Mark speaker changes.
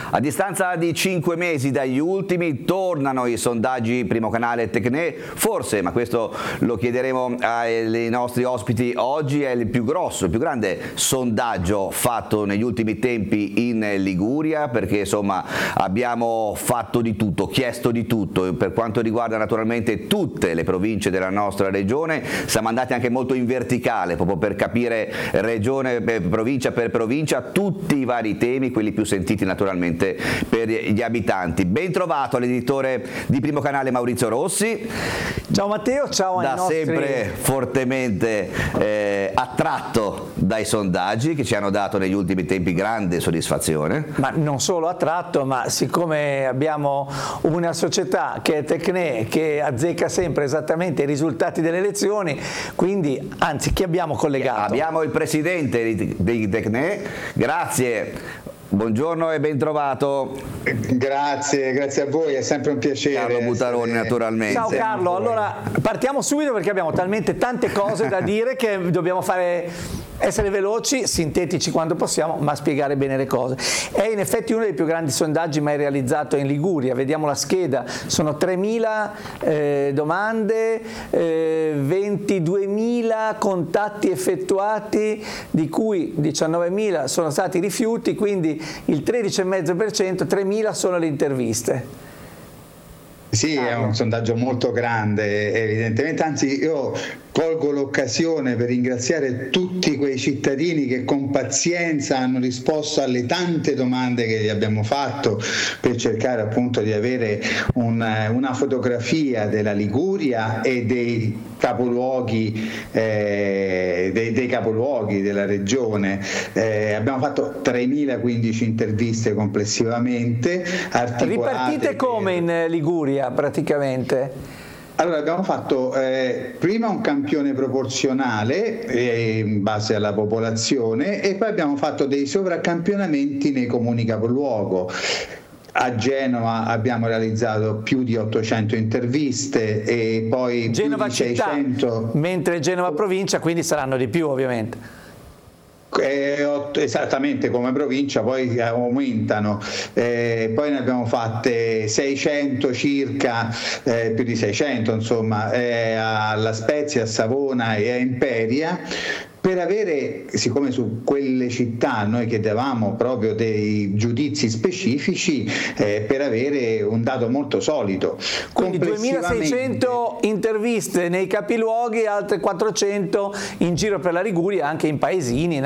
Speaker 1: A distanza di 5 mesi dagli ultimi tornano i sondaggi Primo Canale Tecne, forse, ma questo lo chiederemo ai nostri ospiti oggi, è il più grosso, il più grande sondaggio fatto negli ultimi tempi in Liguria, perché insomma abbiamo fatto di tutto, chiesto di tutto per quanto riguarda naturalmente tutte le province della nostra regione. Siamo andati anche molto in verticale proprio per capire regione, provincia per provincia, tutti i vari temi, quelli più sentiti naturalmente per gli abitanti. Ben trovato all'editore di Primo Canale Maurizio Rossi.
Speaker 2: Ciao Matteo, ciao ai nostri...
Speaker 1: sempre fortemente attratto dai sondaggi che ci hanno dato negli ultimi tempi grande soddisfazione.
Speaker 2: Ma non solo attratto, ma siccome abbiamo una società che è Tecne, che azzecca sempre esattamente i risultati delle elezioni, quindi anzi chi abbiamo collegato?
Speaker 1: Abbiamo il presidente di Tecne, grazie. Buongiorno e ben trovato.
Speaker 3: Grazie a voi, è sempre un piacere.
Speaker 1: Carlo Butaroni naturalmente.
Speaker 2: Ciao Carlo, allora partiamo subito perché abbiamo talmente tante cose da dire che dobbiamo essere veloci, sintetici quando possiamo, ma spiegare bene le cose. È in effetti uno dei più grandi sondaggi mai realizzato in Liguria. Vediamo la scheda, sono 3.000 domande, 22.000 contatti effettuati, di cui 19.000 sono stati rifiuti, quindi il 13,5%, 3.000 sono le interviste.
Speaker 3: Sì, è un sondaggio molto grande, evidentemente, anzi io colgo l'occasione per ringraziare tutti quei cittadini che con pazienza hanno risposto alle tante domande che gli abbiamo fatto per cercare appunto di avere una fotografia della Liguria e dei capoluoghi della regione. Abbiamo fatto 3.015 interviste complessivamente,
Speaker 2: ripartite come in Liguria praticamente?
Speaker 3: Allora abbiamo fatto prima un campione proporzionale in base alla popolazione e poi abbiamo fatto dei sovraccampionamenti nei comuni capoluogo. A Genova abbiamo realizzato più di 800 interviste e poi
Speaker 2: Genova
Speaker 3: più di 600...
Speaker 2: città, mentre Genova provincia, quindi saranno di più ovviamente.
Speaker 3: Esattamente come provincia, poi aumentano, poi ne abbiamo fatte 600 circa, più di 600 insomma, alla Spezia, a Savona e a Imperia, per avere, siccome su quelle città noi chiedevamo proprio dei giudizi specifici, per avere un dato molto solido.
Speaker 2: Quindi 2600 interviste nei capiluoghi, altre 400 in giro per la Liguria, anche in paesini,